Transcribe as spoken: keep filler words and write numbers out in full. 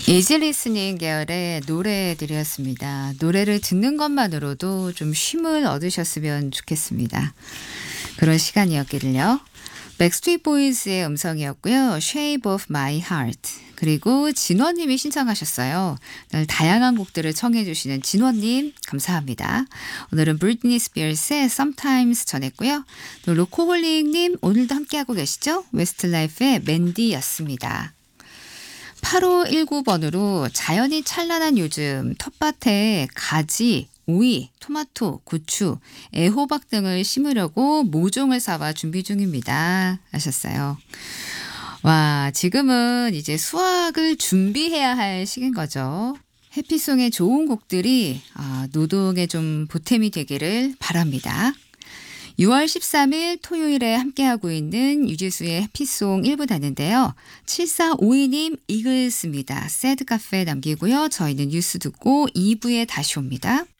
이지 리스닝 계열의 노래들이었습니다. 노래를 듣는 것만으로도 좀 쉼을 얻으셨으면 좋겠습니다. 그런 시간이었기를요. 백스트리트 보이즈의 음성이었고요. Shape of My Heart. 그리고 진원님이 신청하셨어요. 늘 다양한 곡들을 청해 주시는 진원님 감사합니다. 오늘은 브리트니 스피어스의 Sometimes 전했고요. 또 로코홀릭님 오늘도 함께하고 계시죠? 웨스트라이프의 맨디였습니다. 팔오일구 번으로 자연이 찬란한 요즘 텃밭에 가지, 오이, 토마토, 고추, 애호박 등을 심으려고 모종을 사와 준비 중입니다. 하셨어요. 와, 지금은 이제 수확을 준비해야 할 시기인 거죠. 해피송의 좋은 곡들이 노동에 좀 보탬이 되기를 바랍니다. 유월 십삼일 토요일에 함께하고 있는 유지수의 해피송 일 부 닫는데요. 칠사오이님 이글스입니다. 새드 카페 남기고요. 저희는 뉴스 듣고 이 부에 다시 옵니다.